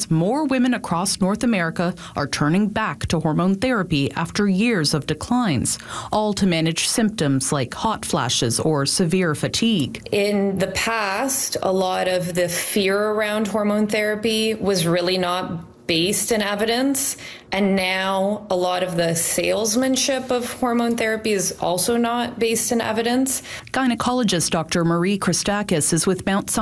as more women across North America are turning back to hormone therapy after years of declines, all to manage symptoms like hot flashes or severe fatigue. In the past, a lot of the fear around hormone therapy was really not based in evidence, and now a lot of the salesmanship of hormone therapy is also not based in evidence. Gynecologist Dr. Marie Christakis is with Mount Sinai